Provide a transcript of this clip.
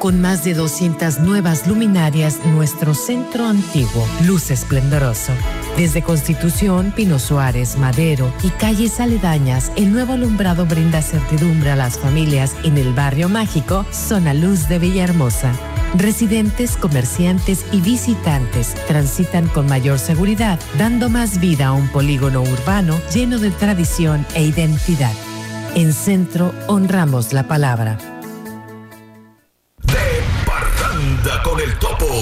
con más de 200 nuevas luminarias, nuestro centro antiguo luce esplendoroso. Desde Constitución, Pino Suárez, Madero y calles aledañas, el nuevo alumbrado brinda certidumbre a las familias en el barrio mágico Zona Luz de Villahermosa. Residentes, comerciantes y visitantes transitan con mayor seguridad, dando más vida a un polígono urbano lleno de tradición e identidad. En Centro honramos la palabra. De Parranda con el Topo.